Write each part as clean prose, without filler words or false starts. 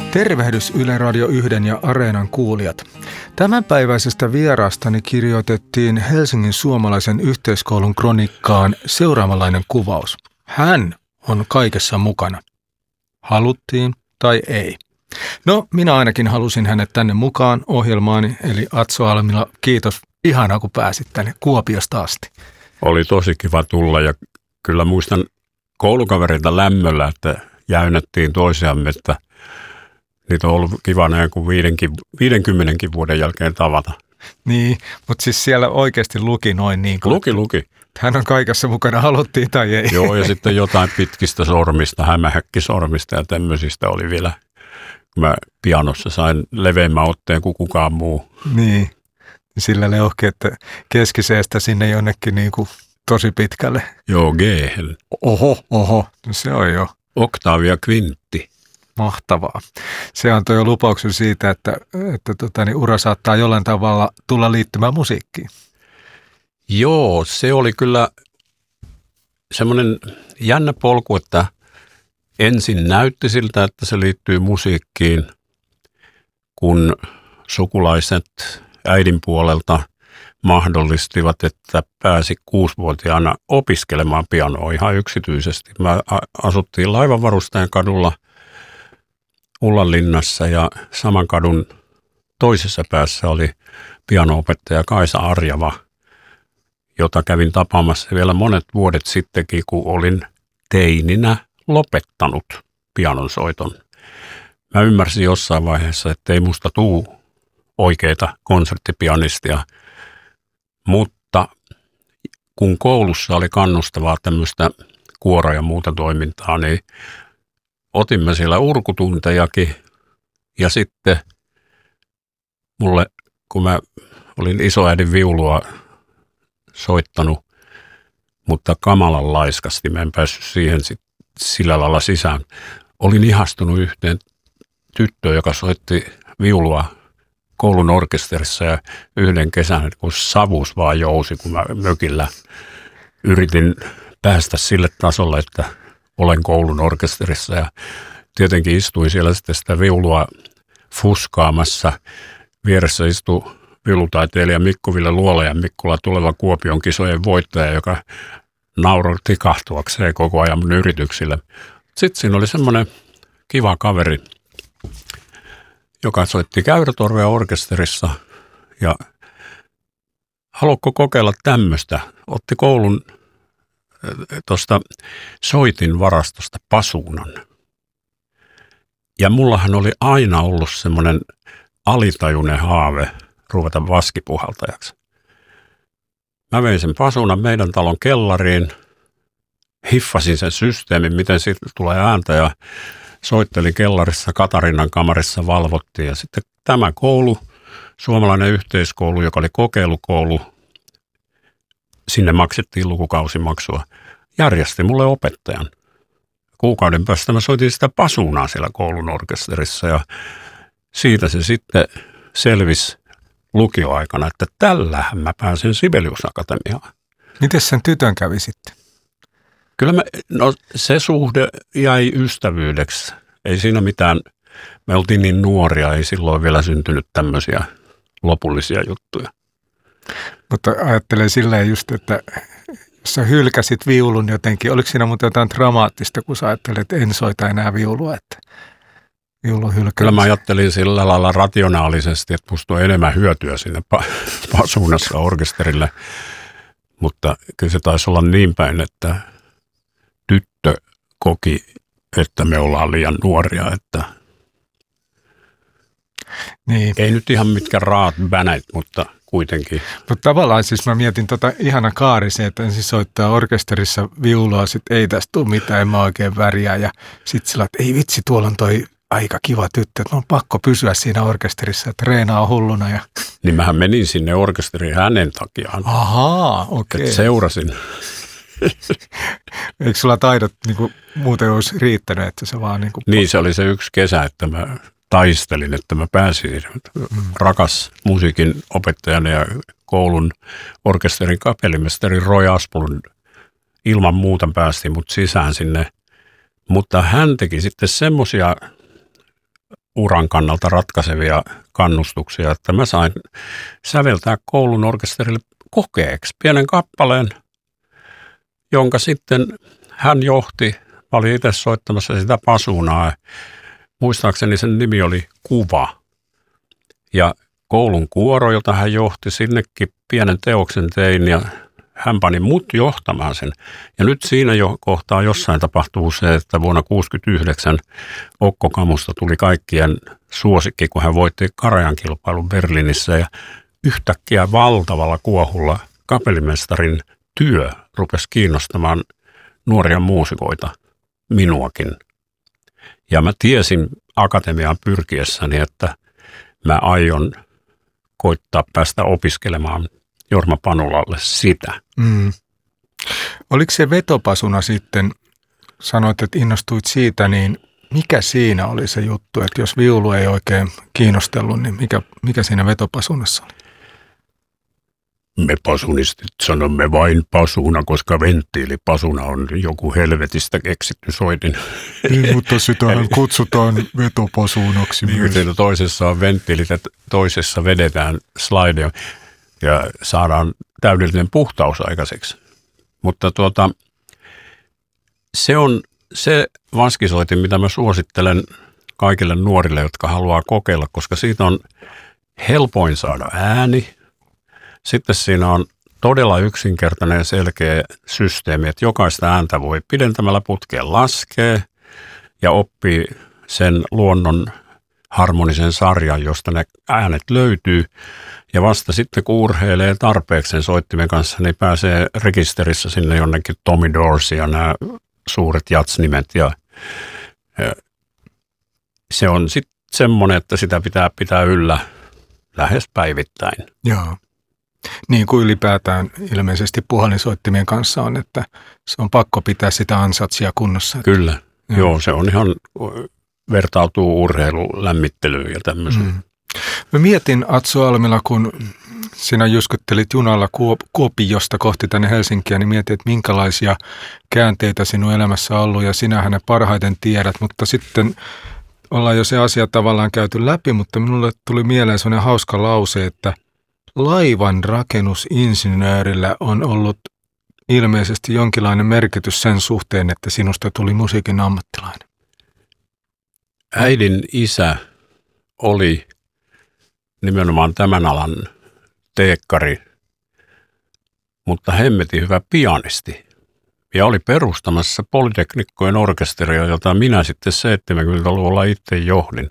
Tervehdys Yle Radio 1 ja Areenan kuulijat. Tämänpäiväisestä vieraastani kirjoitettiin Helsingin suomalaisen yhteiskoulun kronikkaan seuraavanlainen kuvaus. Hän on kaikessa mukana. Haluttiin tai ei. No, minä ainakin halusin hänet tänne mukaan ohjelmaani, eli Atso Almila, kiitos. Ihanaa, kun pääsit tänne Kuopiosta asti. Oli tosi kiva tulla ja kyllä muistan koulukaverilta lämmöllä, että jäynättiin toisiamme, että niitä on ollut kiva näin kuin 50 vuoden jälkeen tavata. Niin, mutta siis siellä oikeasti luki noin niin kuin... Luki. Hän on kaikessa mukana, haluttiin tai ei. Joo, ja sitten jotain pitkistä sormista, hämähäkkisormista ja tämmöisistä oli vielä, kun mä pianossa sain leveämmän otteen kuin kukaan muu. Niin, sillä leuhki, että keskiseestä sinne jonnekin niin kuin tosi pitkälle. Joo, G-hel. Oho, se on jo. Octavia Quintti. Mahtavaa. Se antoi jo lupauksen siitä, että ura saattaa jollain tavalla tulla liittymään musiikkiin. Joo, se oli kyllä semmoinen jännä polku, että ensin näytti siltä, että se liittyy musiikkiin, kun sukulaiset äidin puolelta mahdollistivat, että pääsi 6-vuotiaana opiskelemaan pianoa ihan yksityisesti. Mä asuttiin Laivanvarustajan kadulla Ullanlinnassa ja saman kadun toisessa päässä oli piano-opettaja Kaisa Arjava, jota kävin tapaamassa vielä monet vuodet sittenkin, kun olin teininä lopettanut pianonsoiton. Mä ymmärsin jossain vaiheessa, että ei musta tuu oikeita konserttipianistia, mutta kun koulussa oli kannustavaa tämmöistä kuoro- ja muuta toimintaa, niin otimme siellä urkutuntejakin ja sitten mulle, kun mä olin isoäidin viulua soittanut, mutta kamalan laiskasti, mä en päässyt siihen sillä lailla sisään. Olin ihastunut yhteen tyttöön, joka soitti viulua koulun orkesterissa ja yhden kesän, kun savus vaan jousi, kun mä mökillä yritin päästä sille tasolle, että olen koulun orkesterissa ja tietenkin istuin siellä sitten sitä viulua fuskaamassa. Vieressä istui viulutaiteilija Mikko-Ville Luola ja Mikkola tuleva Kuopion kisojen voittaja, joka nauroi tikahtuakseen koko ajan mun yrityksille. Sitten siinä oli semmoinen kiva kaveri, joka soitti käyrätorvea orkesterissa ja haluatko kokeilla tämmöistä? Otti koulun tuosta soitin varastosta pasuunan. Ja mullahan oli aina ollut semmoinen alitajuinen haave ruveta vaskipuhaltajaksi. Mä vein sen pasuunan meidän talon kellariin, hiffasin sen systeemin, miten siitä tulee ääntä ja soittelin kellarissa, Katarinan kamarissa valvottiin ja sitten tämä koulu, suomalainen yhteiskoulu, joka oli kokeilukoulu, sinne maksettiin lukukausimaksua, järjesti mulle opettajan. Kuukauden päästä mä soitin sitä pasuunaa siellä koulun orkesterissa ja siitä se sitten selvisi lukioaikana, että tällähän mä pääsen Sibelius Akatemiaan. Miten sen tytön kävi sitten? Kyllä se suhde jäi ystävyydeksi. Ei siinä mitään, me oltiin niin nuoria, ei silloin vielä syntynyt tämmöisiä lopullisia juttuja. Mutta ajattelen silleen just, että jos sä hylkäsit viulun jotenkin, oliko siinä muuten jotain dramaattista, kun sä ajattelet, että en soita enää viulua, että viulun hylkäämistä? Kyllä mä ajattelin sillä lailla rationaalisesti, että musta on enemmän hyötyä sinne pasuunassa orkesterille, mutta kyllä se taisi olla niin päin, että tyttö koki, että me ollaan liian nuoria, että niin. Ei nyt ihan mitkä raat bänät, mutta kuitenkin. Mutta tavallaan siis mä mietin ihana kaari se, että ensin soittaa orkesterissa viulua, sitten ei tästä tule mitään, en mä oikein väriä ja sitten sillä, että ei vitsi, tuolla on toi aika kiva tyttö, että on pakko pysyä siinä orkesterissa, että treenaa hulluna. Ja... Niin mähän menin sinne orkesteriin hänen takiaan. Ahaa, okei. Okay. Seurasin. Eikö sulla taidot niin muuten olisi riittänyt, että se vaan niin kuin... Niin, se oli se yksi kesä, että mä taistelin, että mä pääsin. Rakas musiikin opettajana ja koulun orkesterin kapellimestari Roy Asplund ilman muuta päästi mut sisään sinne. Mutta hän teki sitten semmoisia uran kannalta ratkaisevia kannustuksia, että mä sain säveltää koulun orkesterille kokeeksi pienen kappaleen, jonka sitten hän johti. Mä olin itse soittamassa sitä pasunaa. Muistaakseni sen nimi oli Kuva. Ja koulun kuoro, jota hän johti, sinnekin pienen teoksen tein ja hän pani mut johtamaan sen. Ja nyt siinä jo kohtaa jossain tapahtuu se, että vuonna 1969 Okko Kamusta tuli kaikkien suosikki, kun hän voitti Karajan kilpailun Berliinissä. Ja yhtäkkiä valtavalla kuohulla kapellimestarin työ rupesi kiinnostamaan nuoria muusikoita, minuakin. Ja mä tiesin akatemiaan pyrkiessäni, että mä aion koittaa päästä opiskelemaan Jorma Panulalle sitä. Oliko se vetopasuna sitten, sanoit, että innostuit siitä, niin mikä siinä oli se juttu, että jos viulu ei oikein kiinnostellut, niin mikä siinä vetopasunassa oli? Me pasunistit sanomme vain pasuna, koska venttiilipasuna on joku helvetistä keksitty soitin. Niin, mutta sitähän kutsutaan vetopasunaksi myös. Niin, toisessa on venttiilit ja toisessa vedetään slidea ja saadaan täydellinen puhtaus aikaiseksi. Mutta se on se vaskisoitin, mitä mä suosittelen kaikille nuorille, jotka haluaa kokeilla, koska siitä on helpoin saada ääni. Sitten siinä on todella yksinkertainen ja selkeä systeemi, että jokaista ääntä voi pidentämällä putkeen laskea ja oppii sen luonnon harmonisen sarjan, josta ne äänet löytyy. Ja vasta sitten, kun urheilee tarpeeksi sen soittimen kanssa, niin pääsee rekisterissä sinne jonnekin Tommy Dorsey ja nämä suuret jatsnimet. Ja se on sitten semmoinen, että sitä pitää yllä lähes päivittäin. Joo. Niin kuin ylipäätään ilmeisesti puhallinsoittimien kanssa on, että se on pakko pitää sitä ansatsia kunnossa. Kyllä, joo, se on ihan, vertautuu urheilulämmittelyyn ja tämmöiseen. Mä mietin, Atso Almila, kun sinä jyskyttelit junalla Kuopiosta kohti tänne Helsinkiä, niin mietin, että minkälaisia käänteitä sinun elämässä on ollut ja sinähän ne parhaiten tiedät, mutta sitten ollaan jo se asia tavallaan käyty läpi, mutta minulle tuli mieleen sellainen hauska lause, että laivan rakennusinsinöörillä on ollut ilmeisesti jonkinlainen merkitys sen suhteen, että sinusta tuli musiikin ammattilainen. Äidin isä oli nimenomaan tämän alan teekkari, mutta hemmetin hyvä pianisti. Ja oli perustamassa Polyteknikkojen orkesteria, jota minä sitten 70-luvulla itse johdin.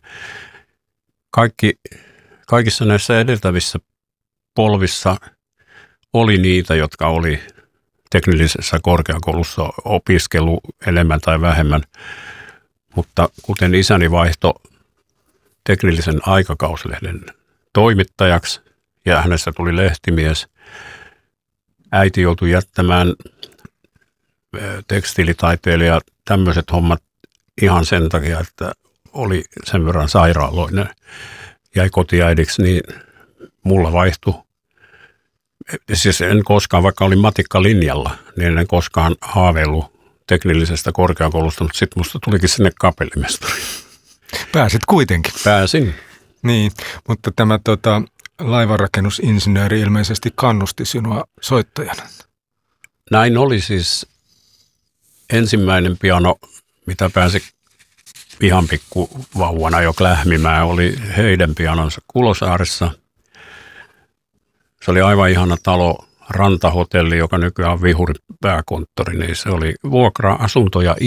Kaikissa näissä edeltävissä polvissa oli niitä, jotka oli teknillisessä korkeakoulussa opiskelu enemmän tai vähemmän, mutta kuten isäni vaihtoi teknillisen aikakauslehden toimittajaksi ja hänestä tuli lehtimies, äiti joutui jättämään tekstiilitaiteilija tämmöiset hommat ihan sen takia, että oli sen verran sairaaloinen. Jäi kotiäidiksi, niin mulla vaihtui. Siis en koskaan, vaikka olin matikkalinjalla, niin en koskaan haaveillut teknillisestä korkeakoulusta, mutta sitten musta tulikin sinne kapellimestari. Pääsit kuitenkin. Pääsin. Niin, mutta tämä laivanrakennusinsinööri ilmeisesti kannusti sinua soittajana. Näin oli siis ensimmäinen piano, mitä pääsi ihan pikkuvauvana jo klähmimään, oli heidän pianonsa Kulosaaressa. Se oli aivan ihana talo, rantahotelli, joka nykyään on Vihurin pääkonttori, niin se oli vuokra-asuntoja